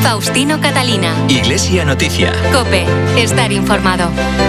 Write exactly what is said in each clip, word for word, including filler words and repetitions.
Faustino Catalina. Iglesia Noticia. COPE. Estar informado.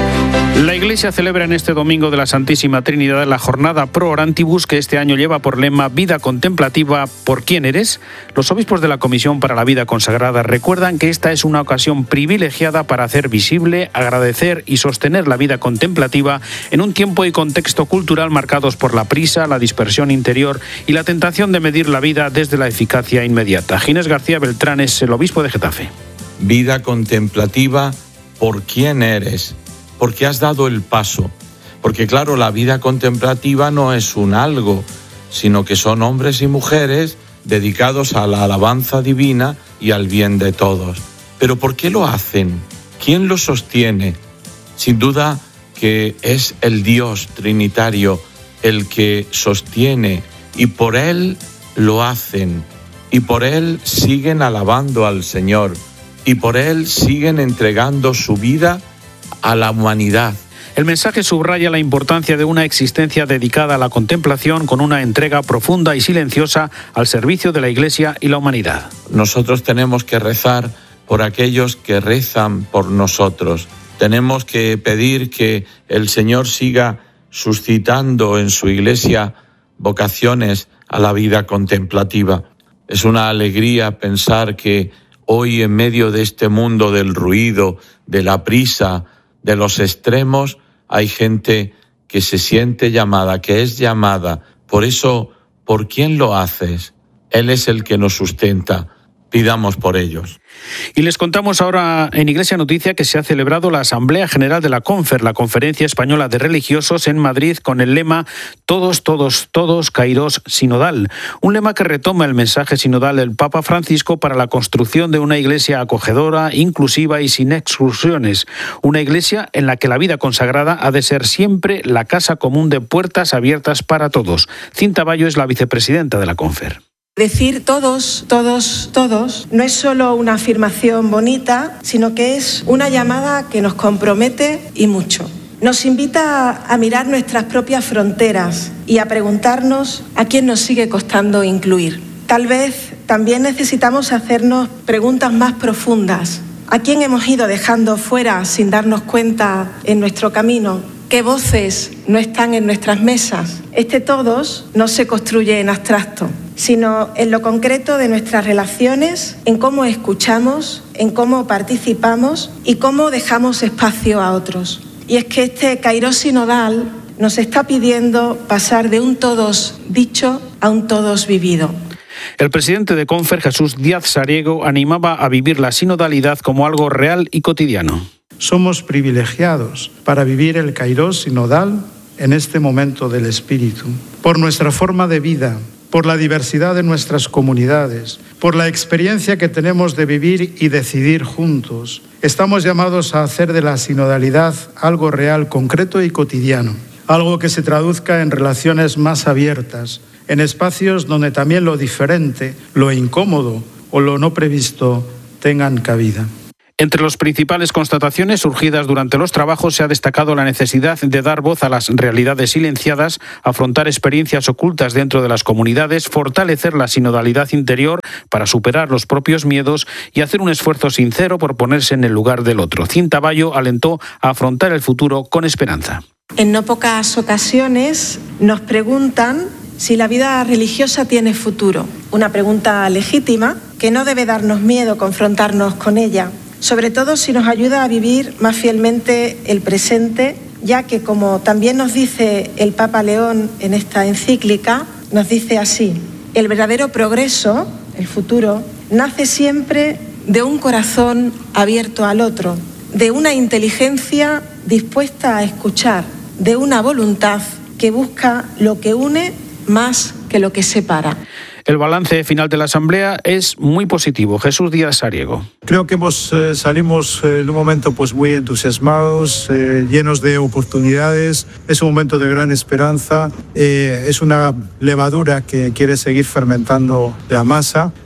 La Iglesia celebra en este domingo de la Santísima Trinidad la jornada Pro Orantibus, que este año lleva por lema Vida contemplativa, ¿por quién eres? Los obispos de la Comisión para la Vida Consagrada recuerdan que esta es una ocasión privilegiada para hacer visible, agradecer y sostener la vida contemplativa en un tiempo y contexto cultural marcados por la prisa, la dispersión interior y la tentación de medir la vida desde la eficacia inmediata. Ginés García Beltrán es el obispo de Getafe. Vida contemplativa, ¿por quién eres? Porque has dado el paso. Porque claro, la vida contemplativa no es un algo, sino que son hombres y mujeres dedicados a la alabanza divina y al bien de todos. Pero ¿por qué lo hacen? ¿Quién lo sostiene? Sin duda que es el Dios trinitario el que sostiene, y por Él lo hacen, y por Él siguen alabando al Señor, y por Él siguen entregando su vida a la humanidad. El mensaje subraya la importancia de una existencia dedicada a la contemplación con una entrega profunda y silenciosa al servicio de la Iglesia y la humanidad. Nosotros tenemos que rezar por aquellos que rezan por nosotros. Tenemos que pedir que el Señor siga suscitando en su Iglesia vocaciones a la vida contemplativa. Es una alegría pensar que hoy, en medio de este mundo del ruido, de la prisa, de los extremos, hay gente que se siente llamada, que es llamada. Por eso, ¿por quién lo haces? Él es el que nos sustenta. Pidamos por ellos. Y les contamos ahora en Iglesia Noticia que se ha celebrado la Asamblea General de la CONFER, la Conferencia Española de Religiosos, en Madrid, con el lema Todos, todos, todos, Kairos Sinodal. Un lema que retoma el mensaje sinodal del Papa Francisco para la construcción de una iglesia acogedora, inclusiva y sin exclusiones. Una iglesia en la que la vida consagrada ha de ser siempre la casa común de puertas abiertas para todos. Cinta Bayo es la vicepresidenta de la CONFER. Decir todos, todos, todos no es solo una afirmación bonita, sino que es una llamada que nos compromete y mucho. Nos invita a mirar nuestras propias fronteras y a preguntarnos a quién nos sigue costando incluir. Tal vez también necesitamos hacernos preguntas más profundas. ¿A quién hemos ido dejando fuera sin darnos cuenta en nuestro camino? ¿Qué voces no están en nuestras mesas? Este todos no se construye en abstracto, sino en lo concreto de nuestras relaciones, en cómo escuchamos, en cómo participamos y cómo dejamos espacio a otros. Y es que este Kairos sinodal nos está pidiendo pasar de un todos dicho a un todos vivido. El presidente de CONFER, Jesús Díaz Sariego, animaba a vivir la sinodalidad como algo real y cotidiano. Somos privilegiados para vivir el Kairos sinodal en este momento del Espíritu, por nuestra forma de vida, por la diversidad de nuestras comunidades, por la experiencia que tenemos de vivir y decidir juntos. Estamos llamados a hacer de la sinodalidad algo real, concreto y cotidiano, algo que se traduzca en relaciones más abiertas, en espacios donde también lo diferente, lo incómodo o lo no previsto tengan cabida. Entre las principales constataciones surgidas durante los trabajos se ha destacado la necesidad de dar voz a las realidades silenciadas, afrontar experiencias ocultas dentro de las comunidades, fortalecer la sinodalidad interior para superar los propios miedos y hacer un esfuerzo sincero por ponerse en el lugar del otro. Cinta Bayo alentó a afrontar el futuro con esperanza. En no pocas ocasiones nos preguntan si la vida religiosa tiene futuro. Una pregunta legítima que no debe darnos miedo confrontarnos con ella. Sobre todo si nos ayuda a vivir más fielmente el presente, ya que, como también nos dice el Papa León en esta encíclica, nos dice así: el verdadero progreso, el futuro, nace siempre de un corazón abierto al otro, de una inteligencia dispuesta a escuchar, de una voluntad que busca lo que une más que lo que separa. El balance final de la Asamblea es muy positivo. Jesús Díaz Sariego. Creo que hemos, eh, salimos eh, en un momento pues, muy entusiasmados, eh, llenos de oportunidades. Es un momento de gran esperanza. Eh, es una levadura que quiere seguir fermentando la masa.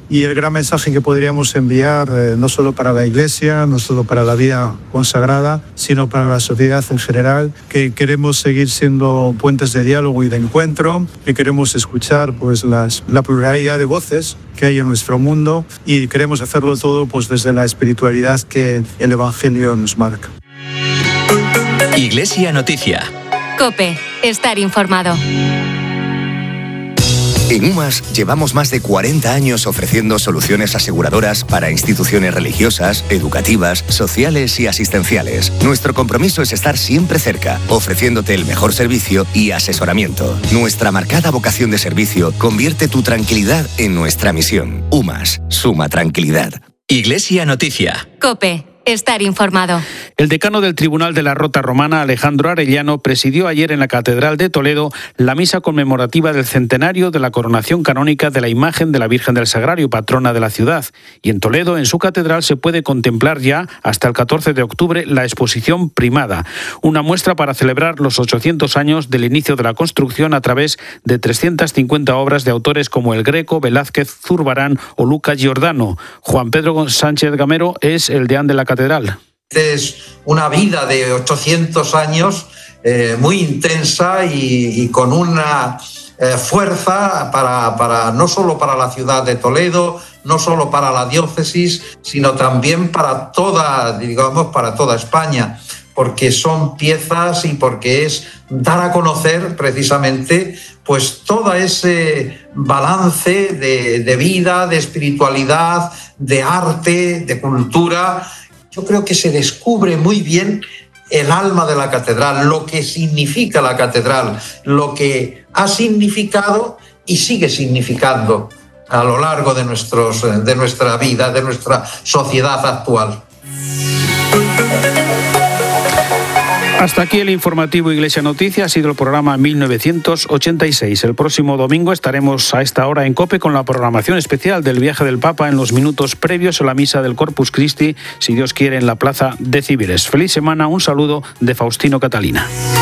y el gran mensaje que podríamos enviar eh, no solo para la Iglesia, no solo para la vida consagrada, sino para la sociedad en general, que queremos seguir siendo puentes de diálogo y de encuentro, que queremos escuchar pues las, la pluralidad de voces que hay en nuestro mundo y queremos hacerlo todo pues desde la espiritualidad que el Evangelio nos marca. Iglesia Noticia. COPE. Estar informado. En UMAS llevamos más de cuarenta años ofreciendo soluciones aseguradoras para instituciones religiosas, educativas, sociales y asistenciales. Nuestro compromiso es estar siempre cerca, ofreciéndote el mejor servicio y asesoramiento. Nuestra marcada vocación de servicio convierte tu tranquilidad en nuestra misión. UMAS, suma tranquilidad. Iglesia Noticia. COPE. Estar informado. El decano del Tribunal de la Rota Romana, Alejandro Arellano, presidió ayer en la Catedral de Toledo la misa conmemorativa del centenario de la coronación canónica de la imagen de la Virgen del Sagrario, patrona de la ciudad. Y en Toledo, en su catedral, se puede contemplar ya, hasta el catorce de octubre, la exposición Primada, una muestra para celebrar los ochocientos años del inicio de la construcción a través de trescientas cincuenta obras de autores como El Greco, Velázquez, Zurbarán o Lucas Giordano. Juan Pedro Sánchez Gamero es el deán de la catedral. Es una vida de ochocientos años eh, muy intensa y, y con una eh, fuerza para, para no solo para la ciudad de Toledo, no solo para la diócesis, sino también para toda, digamos, para toda España, porque son piezas y porque es dar a conocer precisamente pues todo ese balance de, de vida, de espiritualidad, de arte, de cultura. Yo creo que se descubre muy bien el alma de la catedral, lo que significa la catedral, lo que ha significado y sigue significando a lo largo de, nuestros, de nuestra vida, de nuestra sociedad actual. Hasta aquí el informativo Iglesia Noticia. Ha sido el programa mil novecientos ochenta y seis. El próximo domingo estaremos a esta hora en COPE con la programación especial del viaje del Papa en los minutos previos a la misa del Corpus Christi, si Dios quiere, en la Plaza de Cibeles. Feliz semana, un saludo de Faustino Catalina.